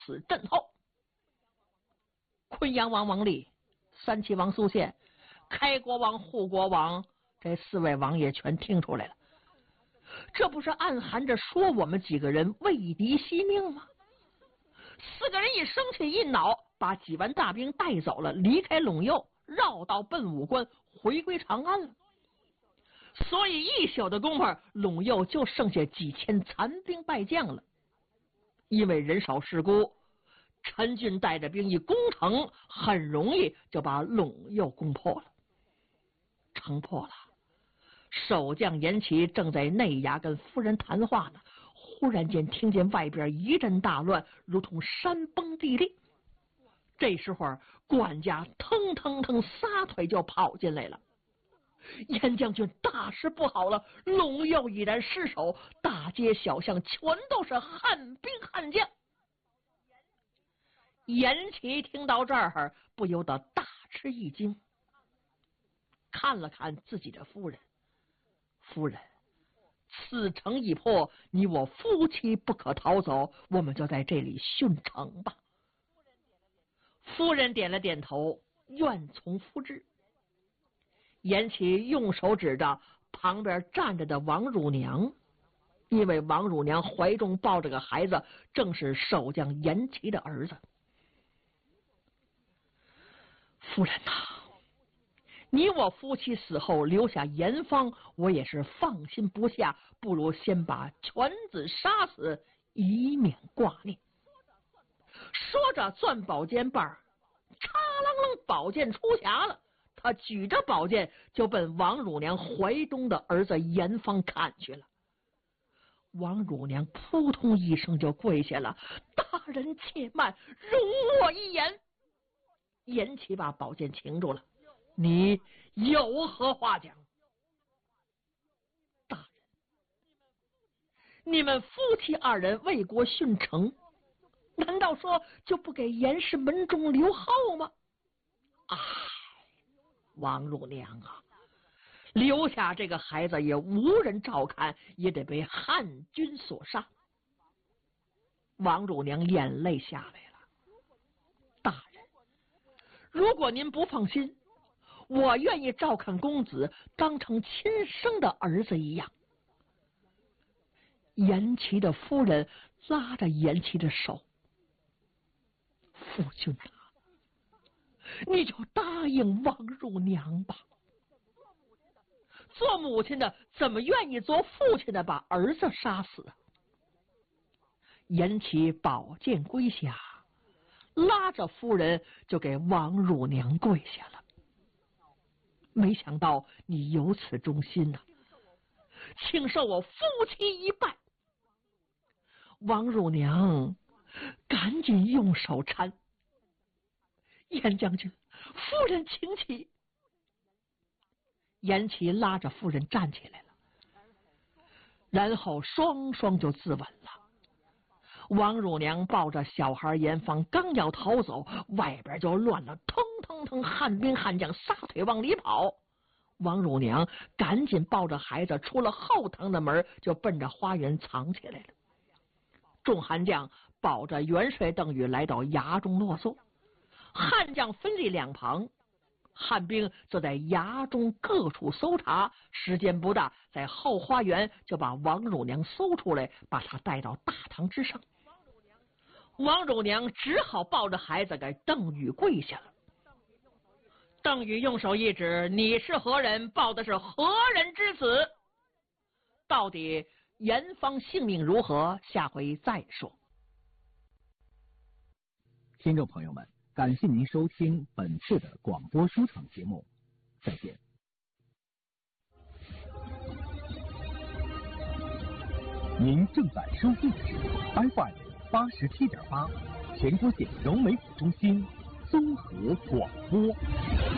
此阵后。昆阳王王立、三齐王苏宪、开国王、护国王这4位王爷全听出来了，这不是暗含着说我们几个人为敌惜命吗？4个人一生气一恼，把几万大兵带走了，离开陇右，绕道奔武关，回归长安了。所以一宿的功夫，陇右就剩下几千残兵败将了。因为人少势孤，陈俊带着兵一攻城，很容易就把陇右攻破了。城破了，守将严琦正在内衙跟夫人谈话呢，忽然间听见外边一阵大乱，如同山崩地裂。这时候管家腾腾腾撒腿就跑进来了。严将军，大事不好了，陇右已然失守，大街小巷全都是汉兵汉将。严琦听到这儿，不由得大吃一惊，看了看自己的夫人，夫人，此城已破，你我夫妻不可逃走，我们就在这里殉城吧。夫人点了点头，愿从夫之。严琦用手指着旁边站着的王乳娘，因为王乳娘怀中抱着个孩子，正是守将严琦的儿子。夫人呐，你我夫妻死后留下严方，我也是放心不下，不如先把犬子杀死，以免挂念。说着攥宝剑把，嚓啷啷，宝剑出匣了。他举着宝剑就奔王乳娘怀中的儿子严方砍去了。王乳娘扑通一声就跪下了，大人且慢，容我一言。严琦把宝剑擒住了，你有何话讲？大人，你们夫妻2人为国殉城，难道说就不给严氏门中留后吗？唉，王乳娘啊，留下这个孩子也无人照看，也得被汉军所杀。王乳娘眼泪下来了。大人，如果您不放心，我愿意照看公子，当成亲生的儿子一样。严琦的夫人拉着严琦的手，夫君啊，你就答应王乳娘吧。做母亲的怎么愿意做父亲的把儿子杀死？严琦宝剑归下，拉着夫人就给王乳娘跪下了。没想到你有此忠心啊，请受我夫妻一拜。王乳娘赶紧用手搀。严将军，夫人请起。严琦拉着夫人站起来了，然后双双就自刎了。王乳娘抱着小孩严方刚要逃走，外边就乱了，腾腾腾，汉兵汉将撒腿往里跑。王乳娘赶紧抱着孩子出了后堂的门，就奔着花园藏起来了。众汉将保着元帅邓禹来到衙中落座，汉将分立两旁，汉兵则在衙中各处搜查，时间不大，在后花园就把王乳娘搜出来，把她带到大堂之上。王乳娘只好抱着孩子给邓禹跪下了。邓禹用手一指，你是何人？抱的是何人之子？到底严方性命如何？下回再说。 听众朋友们，感谢您收听本次的广播书场节目，再见。您正在收听的是 FM87.8 全国县融媒体中心综合广播。